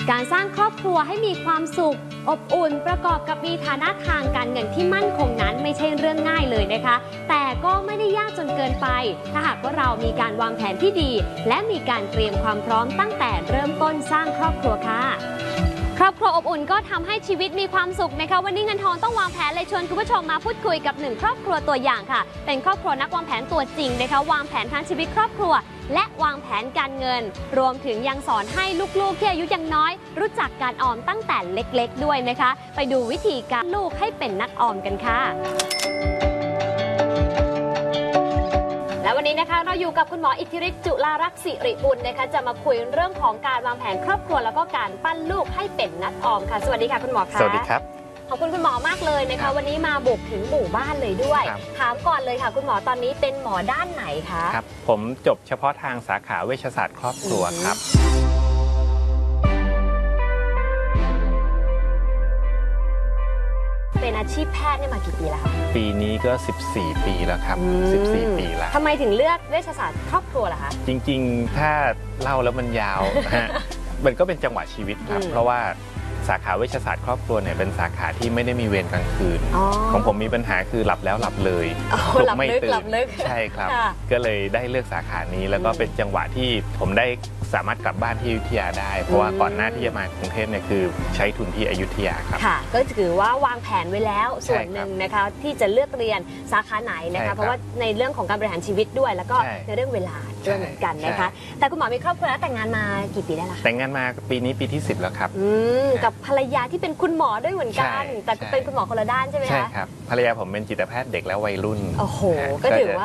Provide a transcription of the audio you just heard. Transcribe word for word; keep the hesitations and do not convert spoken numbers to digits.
การสร้างครอบครัวให้มีความสุขอบอุ่นประกอบกับมีฐานะทางการเงินที่มั่นคงนั้นไม่ใช่เรื่องง่ายเลยนะคะแต่ก็ไม่ได้ยากจนเกินไปถ้าหากว่าเรามีการวางแผนที่ดีและมีการเตรียมความพร้อมตั้งแต่เริ่มต้นสร้างครอบครัวค่ะครอบครัวอบอุ่นก็ทำให้ชีวิตมีความสุขนะคะวันนี้เงินทองต้องวางแผนเลยชวนคุณผู้ชมมาพูดคุยกับหนึ่งครอบครัวตัวอย่างค่ะเป็นครอบครัวนักวางแผนตัวจริงนะคะวางแผนทั้งชีวิตครอบครัวและวางแผนการเงินรวมถึงยังสอนให้ลูกๆที่อายุยังน้อยรู้จักการออมตั้งแต่เล็กๆด้วยนะคะไปดูวิธีการลูกให้เป็นนักออมกันค่ะและวันนี้นะคะเราอยู่กับคุณหมออิทธิฤทธิ์จุฬารักษ์สิริบุญนะคะจะมาคุยเรื่องของการวางแผนครอบครัวแล้วก็การปั้นลูกให้เป็นนักออมค่ะสวัสดีค่ะคุณหมอคะสวัสดีครับขอบคุณคุณหมอมากเลยนะคะวันนี้มาบุกถึงหมู่บ้านเลยด้วยถามก่อนเลยค่ะคุณหมอตอนนี้เป็นหมอด้านไหนคะครับผมจบเฉพาะทางสาขาเวชศาสตร์ครอบครัวครับเป็นอาชีพแพทย์เนี่ยมากี่ปีแล้วคะปีนี้ก็สิบสี่ปีแล้วครับสิบสี่ปีแล้วทำไมถึงเลือกเวชศาสตร์ครอบครัวล่ะคะจริงๆถ้าเล่าแล้วมันยาวฮะมันก็เป็นจังหวะชีวิตครับเพราะว่าสาขาเวชศาสตร์ครอบครัวเนี่ยเป็นสาขาที่ไม่ได้มีเวรกลางคืนของผมมีปัญหาคือหลับแล้วหลับเลยลุกไม่ตื่นใช่ครับก็เลยได้เลือกสาขานี้แล้วก็เป็นจังหวะที่ผมได้สามารถกลับบ้านที่อยุธยาได้เพราะว่าก่อนหน้าที่จะมากรุงเทพเนี่ยคือใช้ทุนที่อยุธยาครับค่ะก็ถือว่าวางแผนไว้แล้วส่วนหนึ่งนะคะที่จะเลือกเรียนสาขาไหนนะคะเพราะว่าในเรื่องของการบริหารชีวิตด้วยแล้วก็ในเรื่องเวลาด้วยเหมือนกันนะคะแต่คุณหมอมีครอบครัวแล้วแต่งงานมากี่ปีได้ละแต่งงานมาปีนี้ปีที่สิบแล้วครับกับภรรยาที่เป็นคุณหมอด้วยเหมือนกันแต่เป็นคุณหมอคนละด้านใช่ไหมคะใช่ครับภรรยาผมเป็นจิตแพทย์เด็กและวัยรุ่นโอ้โหก็ถือว่า